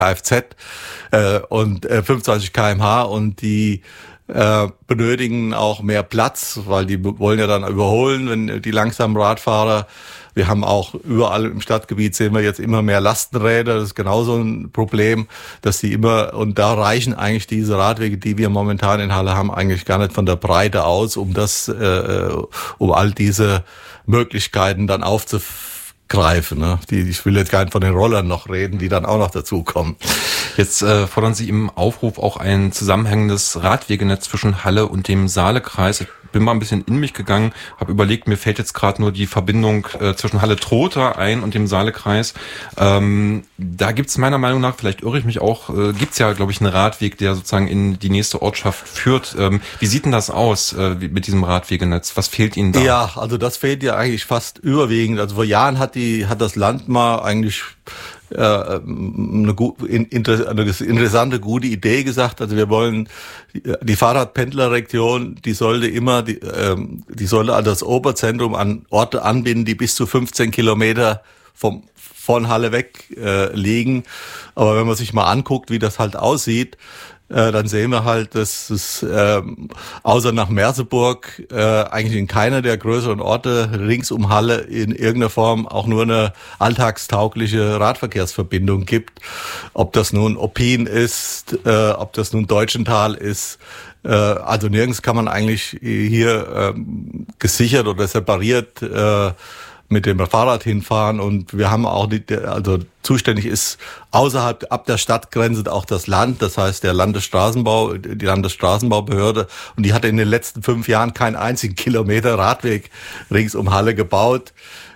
Kfz und 25 km/h und die benötigen auch mehr Platz, weil die wollen ja dann überholen, wenn die langsamen Radfahrer. Wir haben auch überall im Stadtgebiet sehen wir jetzt immer mehr Lastenräder. Das ist genauso ein Problem, dass die immer, und da reichen eigentlich diese Radwege, die wir momentan in Halle haben, eigentlich gar nicht von der Breite aus, um all diese Möglichkeiten dann aufzugreifen. Ne? Ich will jetzt gar nicht von den Rollern noch reden, die dann auch noch dazukommen. Jetzt fordern Sie im Aufruf auch ein zusammenhängendes Radwegenetz zwischen Halle und dem Saalekreis. Ich bin mal ein bisschen in mich gegangen, habe überlegt, mir fällt jetzt gerade nur die Verbindung zwischen Halle-Trotha ein und dem Saalekreis. Da gibt's meiner Meinung nach, vielleicht irre ich mich auch, gibt's ja, glaube ich, einen Radweg, der sozusagen in die nächste Ortschaft führt. Wie sieht denn das aus mit diesem Radwegenetz? Was fehlt Ihnen da? Ja, also das fehlt ja eigentlich fast überwiegend. Also vor Jahren hat das Land mal eigentlich eine interessante, gute Idee gesagt. Also wir wollen die Fahrradpendlerregion, die sollte sollte an das Oberzentrum an Orte anbinden, die bis zu 15 Kilometer von Halle weg liegen. Aber wenn man sich mal anguckt, wie das halt aussieht, dann sehen wir halt, dass es außer nach Merseburg eigentlich in keiner der größeren Orte rings um Halle in irgendeiner Form auch nur eine alltagstaugliche Radverkehrsverbindung gibt. Ob das nun Oppin ist, ob das nun Deutschenthal ist, also nirgends kann man eigentlich hier gesichert oder separiert mit dem Fahrrad hinfahren, und wir haben auch zuständig ist außerhalb, ab der Stadtgrenze auch das Land, das heißt die Landesstraßenbaubehörde, und die hat in den letzten 5 Jahren keinen einzigen Kilometer Radweg rings um Halle gebaut.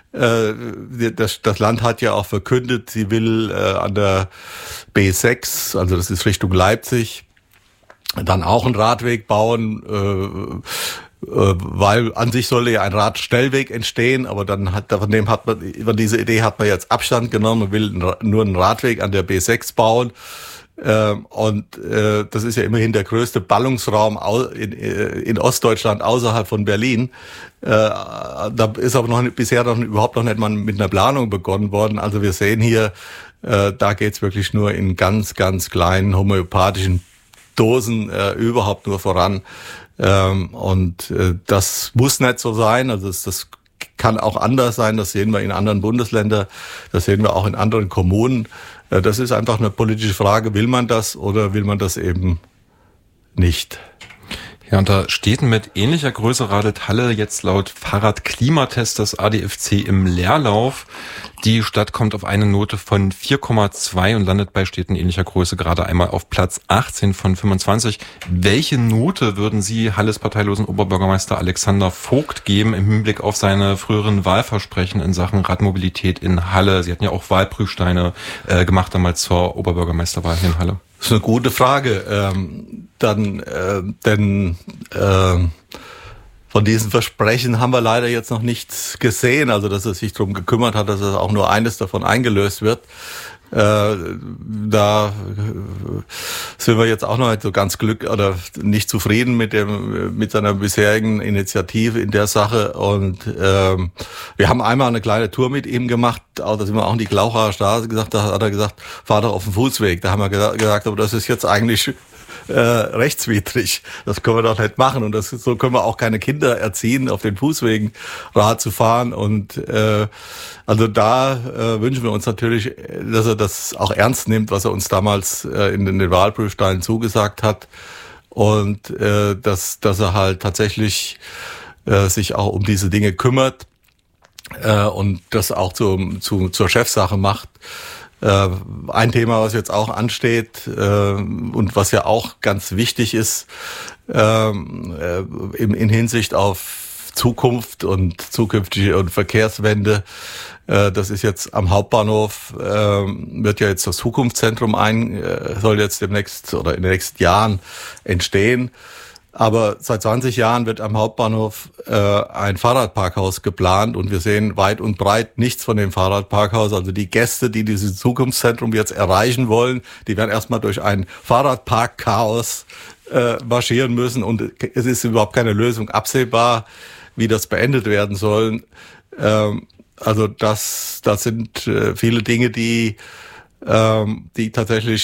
Das Land hat ja auch verkündet, sie will an der B6, also das ist Richtung Leipzig, dann auch einen Radweg bauen, weil an sich sollte ja ein Radschnellweg entstehen, aber von dieser Idee hat man jetzt Abstand genommen und will nur einen Radweg an der B6 bauen. Das ist ja immerhin der größte Ballungsraum in Ostdeutschland außerhalb von Berlin. Da ist aber bisher überhaupt noch nicht mal mit einer Planung begonnen worden. Also wir sehen hier, da geht's wirklich nur in ganz, ganz kleinen homöopathischen Dosen überhaupt nur voran. Das muss nicht so sein. Also das kann auch anders sein. Das sehen wir in anderen Bundesländern. Das sehen wir auch in anderen Kommunen. Das ist einfach eine politische Frage. Will man das oder will man das eben nicht? Ja, unter Städten mit ähnlicher Größe radelt Halle jetzt laut Fahrradklimatest des ADFC im Leerlauf. Die Stadt kommt auf eine Note von 4,2 und landet bei Städten ähnlicher Größe gerade einmal auf Platz 18 von 25. Welche Note würden Sie Halles parteilosen Oberbürgermeister Alexander Vogt geben im Hinblick auf seine früheren Wahlversprechen in Sachen Radmobilität in Halle? Sie hatten ja auch Wahlprüfsteine gemacht damals zur Oberbürgermeisterwahl hier in Halle. Das ist eine gute Frage. Von diesen Versprechen haben wir leider jetzt noch nichts gesehen, also dass er sich darum gekümmert hat, dass auch nur eines davon eingelöst wird. Da sind wir jetzt auch noch nicht so ganz nicht zufrieden mit seiner bisherigen Initiative in der Sache. Und wir haben einmal eine kleine Tour mit ihm gemacht, da sind wir auch in die Glauchaer Straße gesagt, da hat er gesagt, fahr doch auf den Fußweg. Da haben wir gesagt, aber das ist jetzt eigentlich rechtswidrig. Das können wir doch nicht machen, und so können wir auch keine Kinder erziehen, auf den Fußwegen Rad zu fahren. Und also da wünschen wir uns natürlich, dass er das auch ernst nimmt, was er uns damals in den Wahlprüfsteinen zugesagt hat, und dass er halt tatsächlich sich auch um diese Dinge kümmert und das auch zur Chefsache macht. Ein Thema, was jetzt auch ansteht und was ja auch ganz wichtig ist in Hinsicht auf Zukunft und zukünftige und Verkehrswende, das ist jetzt am Hauptbahnhof, wird ja jetzt das Zukunftszentrum soll jetzt demnächst oder in den nächsten Jahren entstehen. Aber seit 20 Jahren wird am Hauptbahnhof ein Fahrradparkhaus geplant, und wir sehen weit und breit nichts von dem Fahrradparkhaus. Also die Gäste, die dieses Zukunftszentrum jetzt erreichen wollen, die werden erstmal durch ein Fahrradparkchaos marschieren müssen, und es ist überhaupt keine Lösung absehbar, wie das beendet werden soll. Also das sind viele Dinge, die die tatsächlich